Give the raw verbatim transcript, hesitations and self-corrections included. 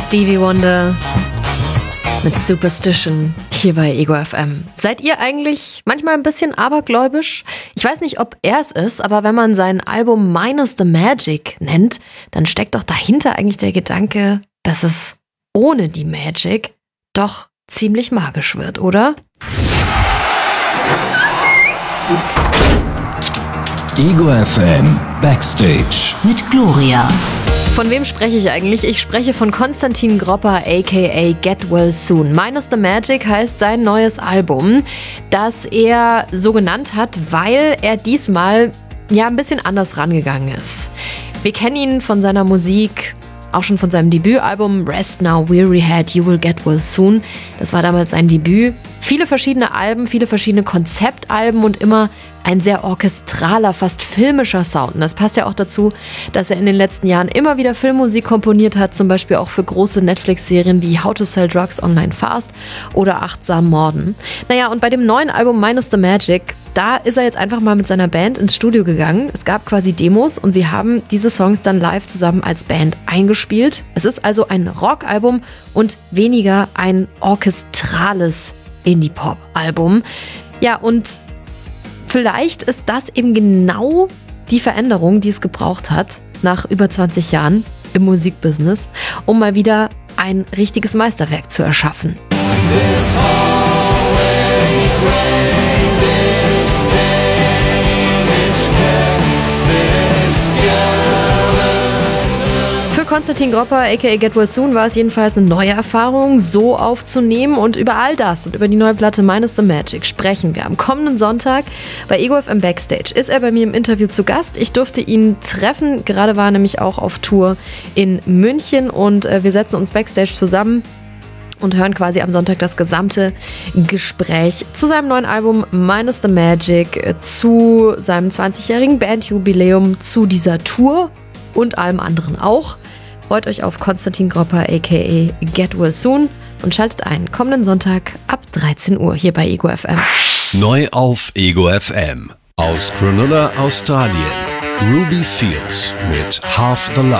Stevie Wonder mit Superstition hier bei Ego F M. Seid ihr eigentlich manchmal ein bisschen abergläubisch? Ich weiß nicht, ob er es ist, aber wenn man sein Album Minus the Magic nennt, dann steckt doch dahinter eigentlich der Gedanke, dass es ohne die Magic doch ziemlich magisch wird, oder? Ego F M Backstage mit Gloria. Von wem spreche ich eigentlich? Ich spreche von Konstantin Gropper aka Get Well Soon. Minus the Magic heißt sein neues Album, das er so genannt hat, weil er diesmal ja ein bisschen anders rangegangen ist. Wir kennen ihn von seiner Musik, auch schon von seinem Debütalbum Rest Now, Weary Head, You Will Get Well Soon. Das war damals sein Debüt. Viele verschiedene Alben, viele verschiedene Konzeptalben und immer ein sehr orchestraler, fast filmischer Sound. Und das passt ja auch dazu, dass er in den letzten Jahren immer wieder Filmmusik komponiert hat, zum Beispiel auch für große Netflix-Serien wie How to Sell Drugs Online Fast oder Achtsam Morden. Naja, und bei dem neuen Album Minus the Magic, da ist er jetzt einfach mal mit seiner Band ins Studio gegangen. Es gab quasi Demos und sie haben diese Songs dann live zusammen als Band eingespielt. Es ist also ein Rockalbum und weniger ein orchestrales Indie-Pop-Album. Ja, und vielleicht ist das eben genau die Veränderung, die es gebraucht hat, nach über zwanzig Jahren im Musikbusiness, um mal wieder ein richtiges Meisterwerk zu erschaffen. Konstantin Gropper aka Get Well Soon war es jedenfalls eine neue Erfahrung, so aufzunehmen, und über all das und über die neue Platte Minus the Magic sprechen wir am kommenden Sonntag bei Ego F M Backstage. Ist er bei mir im Interview zu Gast. Ich durfte ihn treffen, gerade war er nämlich auch auf Tour in München und äh, wir setzen uns Backstage zusammen und hören quasi am Sonntag das gesamte Gespräch zu seinem neuen Album Minus the Magic, zu seinem zwanzigjährigen Bandjubiläum, zu dieser Tour und allem anderen auch. Freut euch auf Konstantin Gropper aka Get Well Soon und schaltet ein kommenden Sonntag ab dreizehn Uhr hier bei Ego F M. Neu auf Ego F M. Aus Cronulla, Australien. Ruby Fields mit Half the Love.